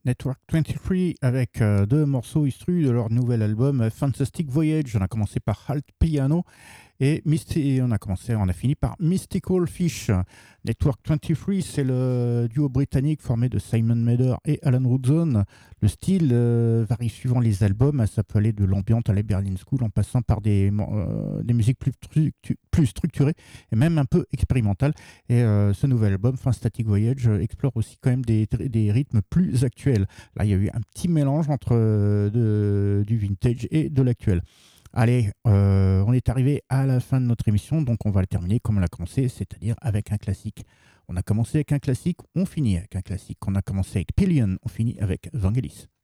Network 23 avec deux morceaux issus de leur nouvel album Fantastic Voyage. On a commencé par Halt Piano et on a fini par Mystical Fish. Network 23, c'est le duo britannique formé de Simon Mather et Alan Woodson. Le style varie suivant les albums. Ça peut aller de l'ambient à la Berlin School en passant par des musiques plus structurées et même un peu expérimentales. Et ce nouvel album, Fantastic Voyage, explore aussi quand même des rythmes plus actuels. Là, il y a eu un petit mélange entre du vintage et de l'actuel. Allez, on est arrivé à la fin de notre émission, donc on va le terminer comme on l'a commencé, c'est-à-dire avec un classique. On a commencé avec un classique, on finit avec un classique. On a commencé avec Pillion, on finit avec Vangelis.